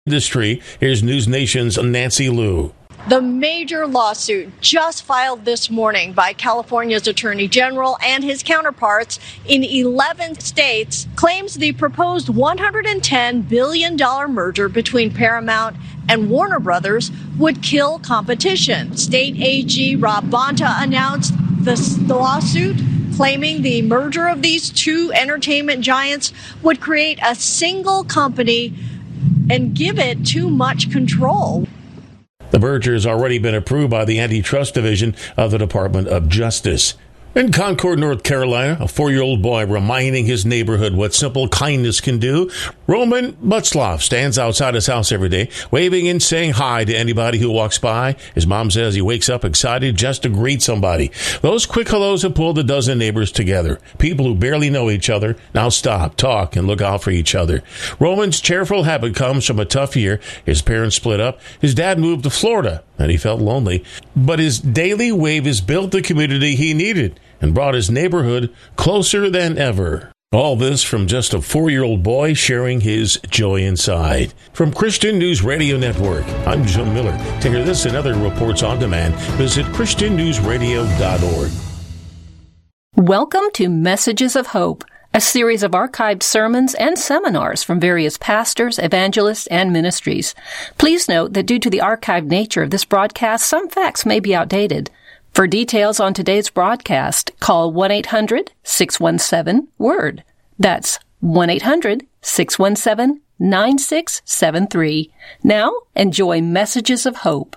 industry. Here's News Nation's Nancy Liu. The major lawsuit just filed this morning by California's Attorney General and his counterparts in 11 states claims the proposed $110 billion merger between Paramount and Warner Brothers would kill competition. State AG Rob Bonta announced the lawsuit, claiming the merger of these two entertainment giants would create a single company and give it too much control. The merger has already been approved by the Antitrust Division of the Department of Justice. In Concord, North Carolina, a 4-year-old boy reminding his neighborhood what simple kindness can do. Roman Butzloff stands outside his house every day, waving and saying hi to anybody who walks by. His mom says he wakes up excited just to greet somebody. Those quick hellos have pulled a dozen neighbors together. People who barely know each other now stop, talk, and look out for each other. Roman's cheerful habit comes from a tough year. His parents split up. His dad moved to Florida, and he felt lonely. But his daily wave has built the community he needed and brought his neighborhood closer than ever. All this from just a 4-year-old boy sharing his joy inside. From Christian News Radio Network, I'm Jim Miller. To hear this and other reports on demand, visit ChristianNewsRadio.org. Welcome to Messages of Hope, a series of archived sermons and seminars from various pastors, evangelists, and ministries. Please note that due to the archived nature of this broadcast, some facts may be outdated. For details on today's broadcast, call 1-800-617-WORD. That's 1-800-617-9673. Now, enjoy Messages of Hope.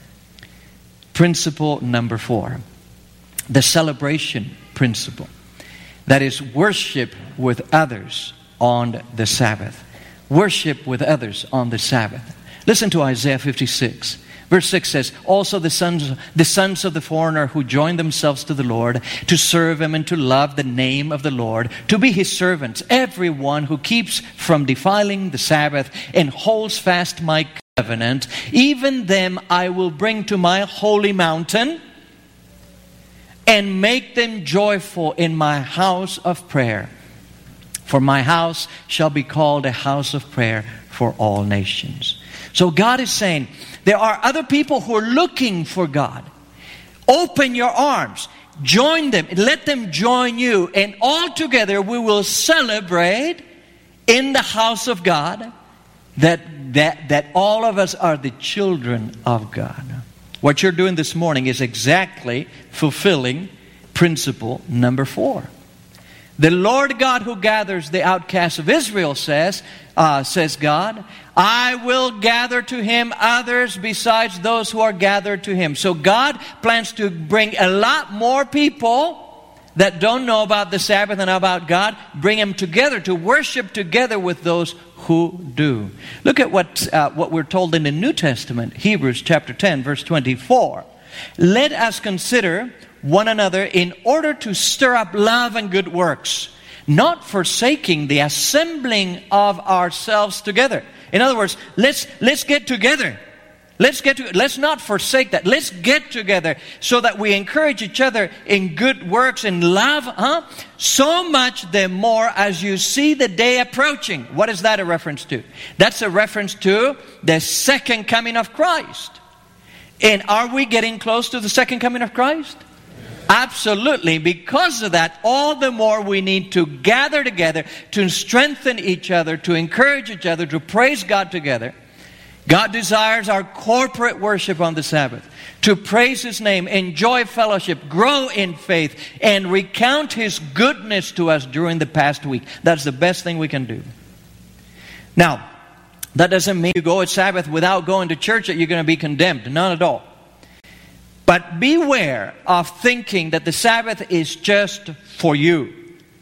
Principle number 4, the celebration principle. That is, worship with others on the Sabbath. Worship with others on the Sabbath. Listen to Isaiah 56. Verse 6 says, also the sons of the foreigner who join themselves to the Lord, to serve Him and to love the name of the Lord, to be His servants, everyone who keeps from defiling the Sabbath and holds fast my covenant, even them I will bring to my holy mountain and make them joyful in my house of prayer. For my house shall be called a house of prayer for all nations. So God is saying, there are other people who are looking for God. Open your arms. Join them. Let them join you. And all together we will celebrate in the house of God that all of us are the children of God. What you're doing this morning is exactly fulfilling principle number 4. The Lord God who gathers the outcasts of Israel says God, I will gather to Him others besides those who are gathered to Him. So God plans to bring a lot more people that don't know about the Sabbath and about God, bring them together to worship together with those who do. Look at what we're told in the New Testament, Hebrews chapter 10, verse 24. Let us consider one another in order to stir up love and good works, not forsaking the assembling of ourselves together. In other words, let's get together. Let's not forsake that. Let's get together so that we encourage each other in good works and love. So much the more as you see the day approaching. What is that a reference to? That's a reference to the second coming of Christ. And are we getting close to the second coming of Christ? Absolutely. Because of that, all the more we need to gather together to strengthen each other, to encourage each other, to praise God together. God desires our corporate worship on the Sabbath, to praise His name, enjoy fellowship, grow in faith, and recount His goodness to us during the past week. That's the best thing we can do. Now, that doesn't mean you go at Sabbath without going to church that you're going to be condemned. Not at all. But beware of thinking that the Sabbath is just for you.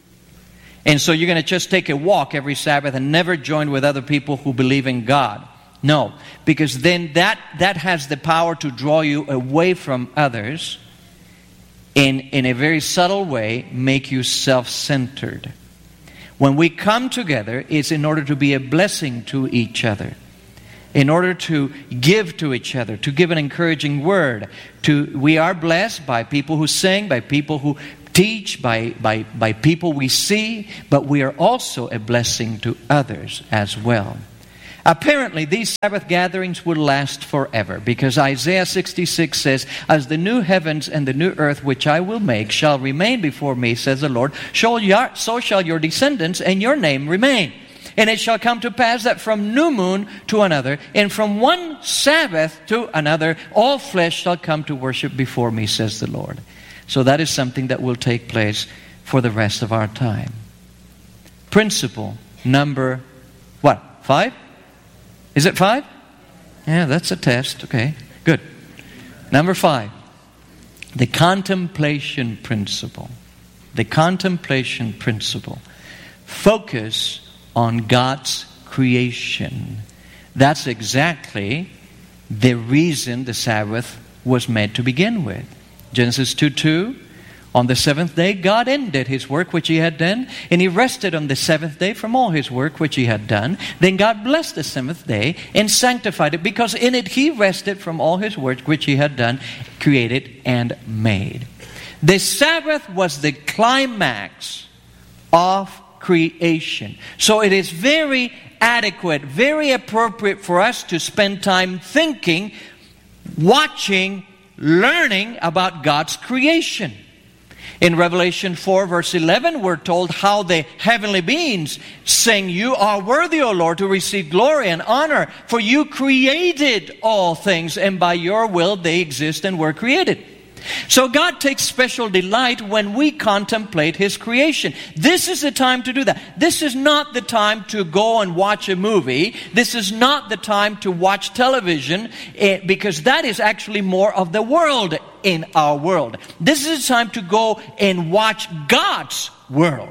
And so you're going to just take a walk every Sabbath and never join with other people who believe in God. No, because then that has the power to draw you away from others and in a very subtle way make you self-centered. When we come together, it's in order to be a blessing to each other. In order to give to each other, to give an encouraging word. We are blessed by people who sing, by people who teach, by people we see, but we are also a blessing to others as well. Apparently, these Sabbath gatherings would last forever, because Isaiah 66 says, "As the new heavens and the new earth which I will make shall remain before me, says the Lord, so shall your descendants and your name remain. And it shall come to pass that from new moon to another, and from one Sabbath to another, all flesh shall come to worship before me, says the Lord." So that is something that will take place for the rest of our time. Principle number, what, 5? Is it 5? Yeah, that's a test. Okay, good. Number 5, the contemplation principle. The contemplation principle. Focus on God's creation. That's exactly the reason the Sabbath was made to begin with. Genesis 2:2, on the seventh day God ended His work which He had done, and He rested on the seventh day from all His work which He had done. Then God blessed the seventh day and sanctified it, because in it He rested from all His work which He had done, created and made. The Sabbath was the climax of creation. So it is very adequate, very appropriate for us to spend time thinking, watching, learning about God's creation. In Revelation 4 verse 11, we're told how the heavenly beings sing, "You are worthy, O Lord, to receive glory and honor, for you created all things, and by your will they exist and were created." So God takes special delight when we contemplate His creation. This is the time to do that. This is not the time to go and watch a movie. This is not the time to watch television, because that is actually more of the world in our world. This is the time to go and watch God's world.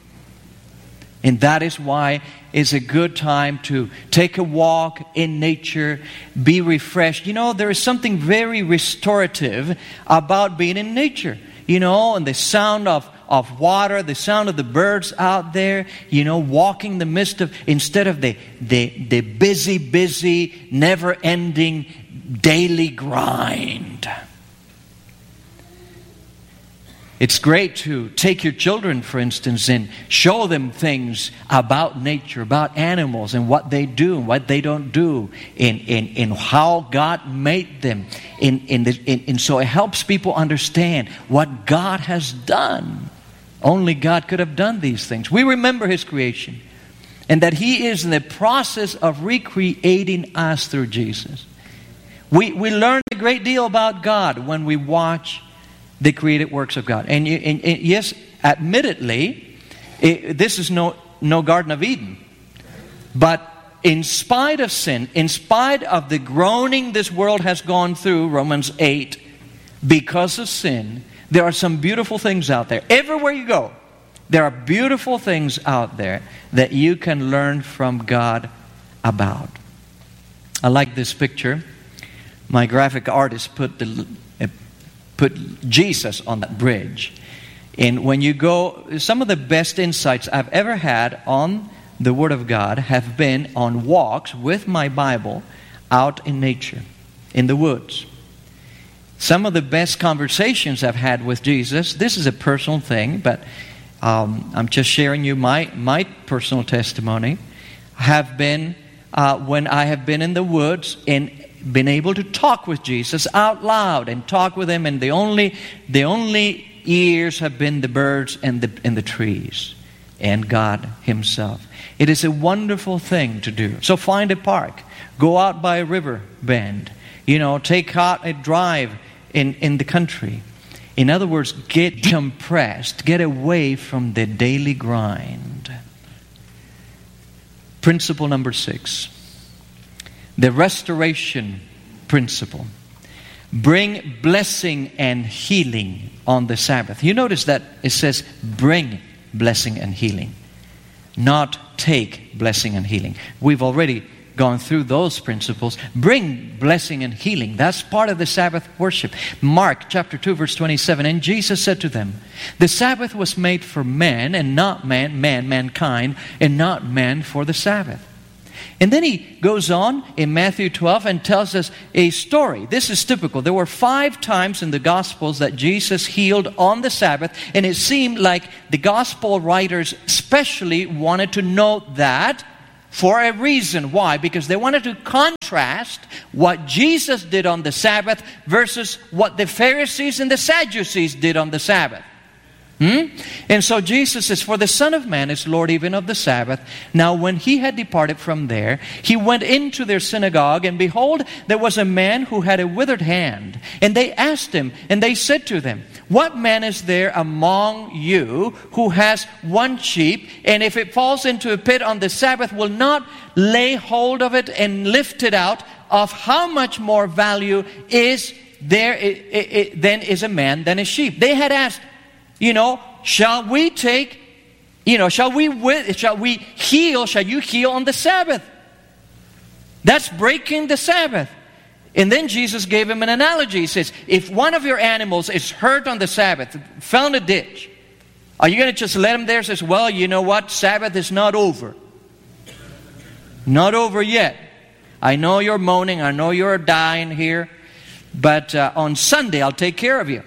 And that is why it's a good time to take a walk in nature, be refreshed. You know, there is something very restorative about being in nature. You know, and the sound of water, the sound of the birds out there, you know, walking in the midst of, instead of the busy, never-ending daily grind. It's great to take your children, for instance, and show them things about nature, about animals, and what they do and what they don't do, in how God made them. And so it helps people understand what God has done. Only God could have done these things. We remember His creation, and that He is in the process of recreating us through Jesus. We learn a great deal about God when we watch the created works of God. And yes, admittedly, this is no Garden of Eden. But in spite of sin, in spite of the groaning this world has gone through, Romans 8, because of sin, there are some beautiful things out there. Everywhere you go, there are beautiful things out there that you can learn from God about. I like this picture. My graphic artist put Jesus on that bridge. And when you go, some of the best insights I've ever had on the Word of God have been on walks with my Bible out in nature, in the woods. Some of the best conversations I've had with Jesus, this is a personal thing, but I'm just sharing you my personal testimony, have been when I have been in the woods and been able to talk with Jesus out loud and talk with Him, and the only ears have been the birds and the trees and God Himself. It is a wonderful thing to do. So find a park, go out by a river bend, you know, take out a drive in the country. In other words, get compressed, get away from the daily grind. Principle number 6. The restoration principle. Bring blessing and healing on the Sabbath. You notice that it says bring blessing and healing, not take blessing and healing. We've already gone through those principles. Bring blessing and healing. That's part of the Sabbath worship. Mark chapter 2 verse 27. And Jesus said to them, "The Sabbath was made for man, and not mankind, and not man for the Sabbath." And then He goes on in Matthew 12 and tells us a story. This is typical. There were 5 times in the Gospels that Jesus healed on the Sabbath, and it seemed like the Gospel writers especially wanted to note that for a reason. Why? Because they wanted to contrast what Jesus did on the Sabbath versus what the Pharisees and the Sadducees did on the Sabbath. And so Jesus says, for the Son of Man is Lord even of the Sabbath. Now when he had departed from there, he went into their synagogue, and behold, there was a man who had a withered hand. And they asked him, and they said to them, what man is there among you who has one sheep, and if it falls into a pit on the Sabbath, will not lay hold of it and lift it out? Of how much more value is there than is a man than a sheep? They had asked, shall we heal? Shall you heal on the Sabbath? That's breaking the Sabbath. And then Jesus gave him an analogy. He says, if one of your animals is hurt on the Sabbath, fell in a ditch, are you going to just let him there? Says, well, you know what? Sabbath is not over. Not over yet. I know you're moaning. I know you're dying here. But on Sunday, I'll take care of you.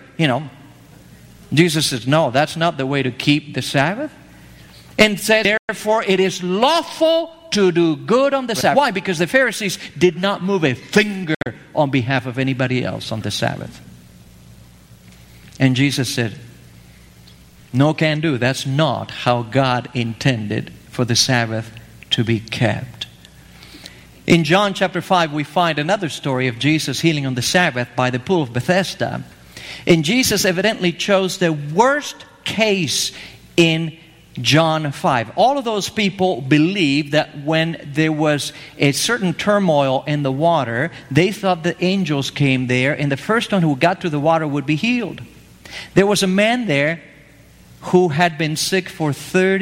Jesus says, no, that's not the way to keep the Sabbath. And said, therefore, it is lawful to do good on the Sabbath. Why? Because the Pharisees did not move a finger on behalf of anybody else on the Sabbath. And Jesus said, no can do. That's not how God intended for the Sabbath to be kept. In John chapter 5, we find another story of Jesus healing on the Sabbath by the pool of Bethesda. And Jesus evidently chose the worst case in John 5. All of those people believed that when there was a certain turmoil in the water, they thought the angels came there, and the first one who got to the water would be healed. There was a man there who had been sick for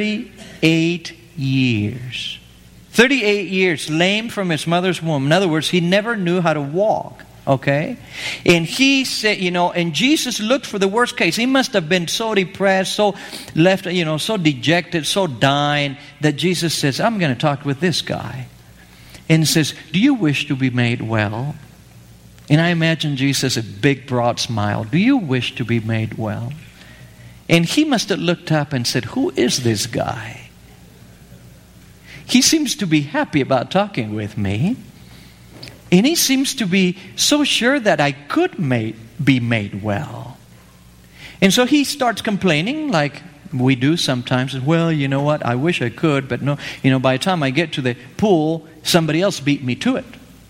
38 years. 38 years, lame from his mother's womb. In other words, he never knew how to walk. Okay? And he said, and Jesus looked for the worst case. He must have been so depressed, so left, so dejected, so dying, that Jesus says, I'm going to talk with this guy. And says, do you wish to be made well? And I imagine Jesus a big broad smile. Do you wish to be made well? And he must have looked up and said, who is this guy? He seems to be happy about talking with me. And he seems to be so sure that I could be made well. And so he starts complaining like we do sometimes. Well, you know what? I wish I could, but no. By the time I get to the pool, somebody else beat me to it.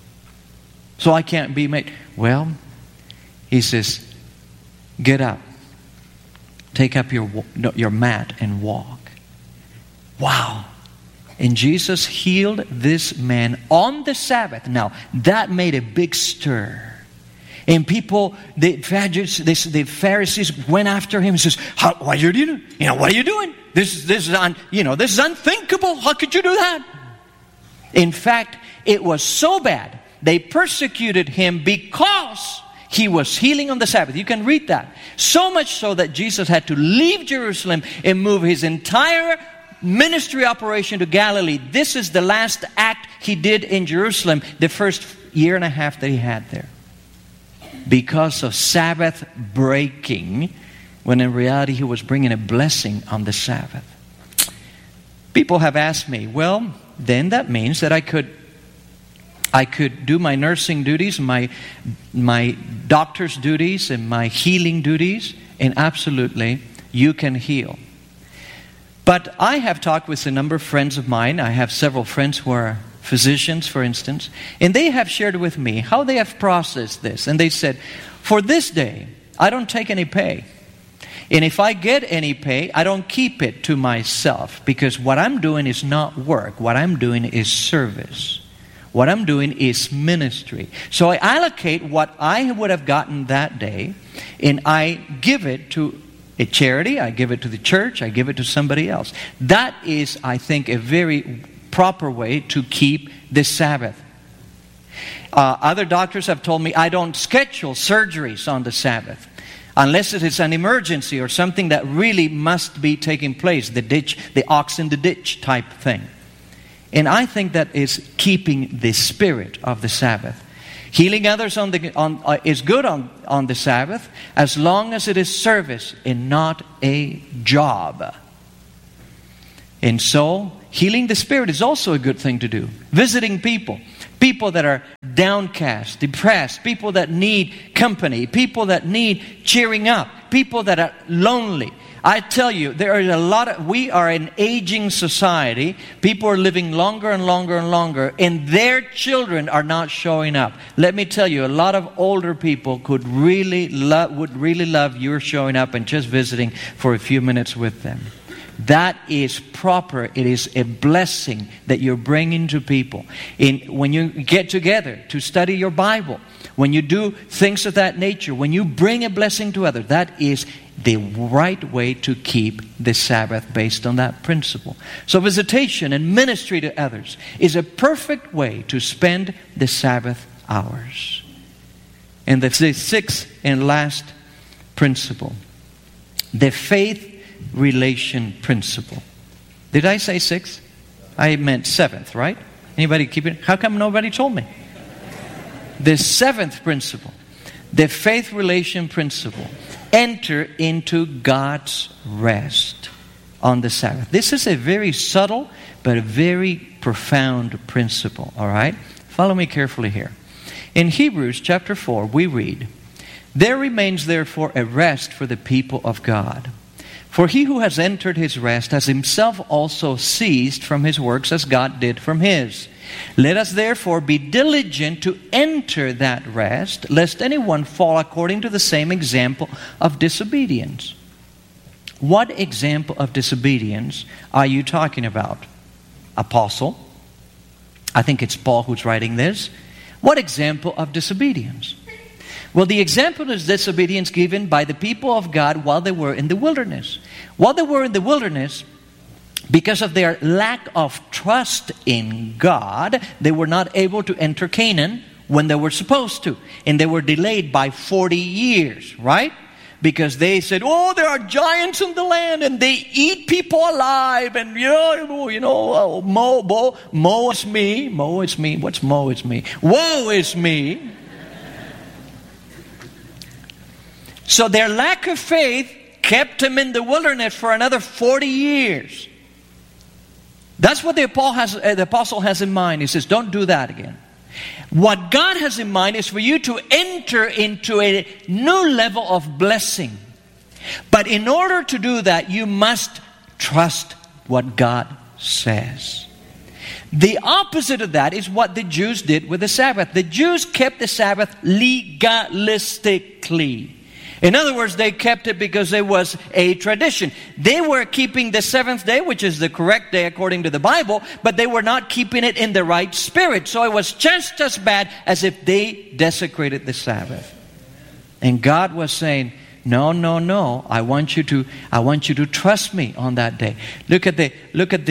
So I can't be made. Well, he says, get up. Take up your mat and walk. Wow. And Jesus healed this man on the Sabbath. Now, that made a big stir. And people, the Pharisees went after him and says, what are you doing? What are you doing? This is unthinkable. How could you do that? In fact, it was so bad, they persecuted him because he was healing on the Sabbath. You can read that. So much so that Jesus had to leave Jerusalem and move his entire ministry operation to Galilee. This is the last act he did in Jerusalem, the first year and a half that he had there. Because of Sabbath breaking, when in reality he was bringing a blessing on the Sabbath. People have asked me, well, then that means that I could do my nursing duties, my doctor's duties, and my healing duties, and absolutely, you can heal. But I have talked with a number of friends of mine. I have several friends who are physicians, for instance, and they have shared with me how they have processed this. And they said, for this day, I don't take any pay. And if I get any pay, I don't keep it to myself, because what I'm doing is not work. What I'm doing is service. What I'm doing is ministry. So I allocate what I would have gotten that day, and I give it to a charity, I give it to the church, I give it to somebody else. That is, I think, a very proper way to keep the Sabbath. Other doctors have told me I don't schedule surgeries on the Sabbath unless it is an emergency or something that really must be taking place, the ox in the ditch type thing. And I think that is keeping the spirit of the Sabbath. Healing others is good on the Sabbath as long as it is service and not a job. And so healing the spirit is also a good thing to do. Visiting people. People that are downcast, depressed. People that need company. People that need cheering up. People that are lonely. I tell you, there are we are an aging society. People are living longer and longer and longer, and their children are not showing up. Let me tell you, a lot of older people would really love your showing up and just visiting for a few minutes with them. That is proper. It is a blessing that you're bringing to people. When you get together to study your Bible, when you do things of that nature, when you bring a blessing to others, that is the right way to keep the Sabbath based on that principle. So visitation and ministry to others is a perfect way to spend the Sabbath hours. And the sixth and last principle, the faith relation principle. Did I say sixth? I meant seventh, right? Anybody keep it? How come nobody told me? The seventh principle, the faith relation principle. Enter into God's rest on the Sabbath. This is a very subtle but a very profound principle, all right? Follow me carefully here. In Hebrews chapter 4, we read, "There remains therefore a rest for the people of God. For he who has entered his rest has himself also ceased from his works as God did from his. Let us therefore be diligent to enter that rest, lest anyone fall according to the same example of disobedience." What example of disobedience are you talking about? Apostle? I think it's Paul who's writing this. What example of disobedience? Well, the example is disobedience given by the people of God while they were in the wilderness. While they were in the wilderness, because of their lack of trust in God, they were not able to enter Canaan when they were supposed to. And they were delayed by 40 years, right? Because they said, oh, there are giants in the land and they eat people alive. And, Mo is me. Mo is me. What's Mo is me? Woe is me. So their lack of faith kept them in the wilderness for another 40 years. That's what the apostle has in mind. He says, don't do that again. What God has in mind is for you to enter into a new level of blessing. But in order to do that, you must trust what God says. The opposite of that is what the Jews did with the Sabbath. The Jews kept the Sabbath legalistically. In other words, they kept it because it was a tradition. They were keeping the seventh day, which is the correct day according to the Bible, but they were not keeping it in the right spirit. So it was just as bad as if they desecrated the Sabbath. And God was saying, no, I want you to trust me on that day. Look at the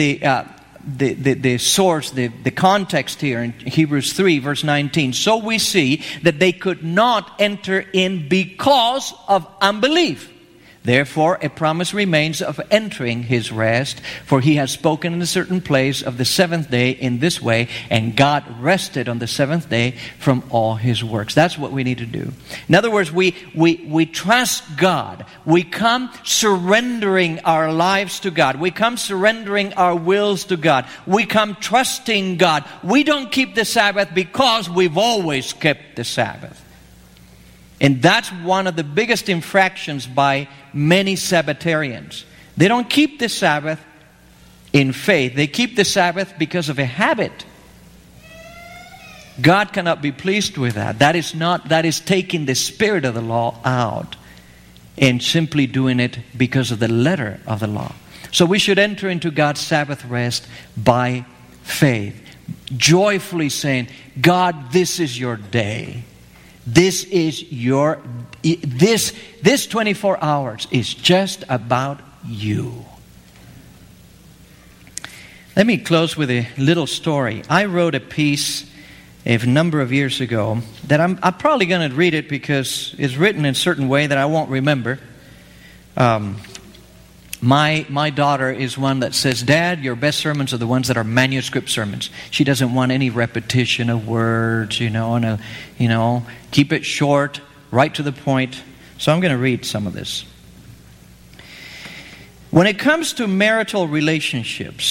source, the context here in Hebrews 3 verse 19. So we see that they could not enter in because of unbelief. Therefore, a promise remains of entering His rest, for He has spoken in a certain place of the seventh day in this way, and God rested on the seventh day from all His works. That's what we need to do. In other words, we trust God. We come surrendering our lives to God. We come surrendering our wills to God. We come trusting God. We don't keep the Sabbath because we've always kept the Sabbath. And that's one of the biggest infractions by many Sabbatarians. They don't keep the Sabbath in faith. They keep the Sabbath because of a habit. God cannot be pleased with that. That is taking the spirit of the law out and simply doing it because of the letter of the law. So we should enter into God's Sabbath rest by faith, joyfully saying, God, this is your day. This 24 hours is just about you. Let me close with a little story. I wrote a piece a number of years ago that I'm probably going to read it because it's written in a certain way that I won't remember. My daughter is one that says, Dad, your best sermons are the ones that are manuscript sermons. She doesn't want any repetition of words, keep it short, right to the point. So I'm going to read some of this. When it comes to marital relationships,